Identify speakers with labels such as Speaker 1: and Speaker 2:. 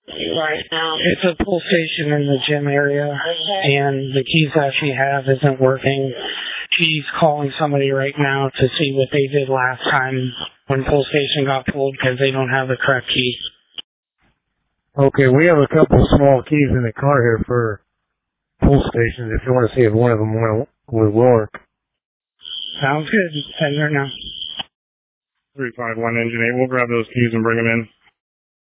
Speaker 1: right now. It's a pull station in the gym area, and the keys that she has isn't working. She's calling somebody right now to see what they did last time when pull station got pulled because they don't have the correct key.
Speaker 2: Okay, we have a couple small keys in the car here for pull stations if you want to see if one of them will work.
Speaker 1: Sounds good. Send her now.
Speaker 3: 351 Engine 8, we'll grab those keys and bring them in.